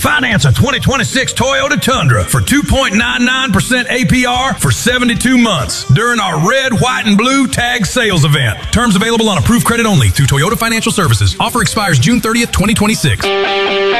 Finance a 2026 Toyota Tundra for 2.99% APR for 72 months during our red, white, and blue tag sales event. Terms available on approved credit only through Toyota Financial Services. Offer expires June 30th, 2026.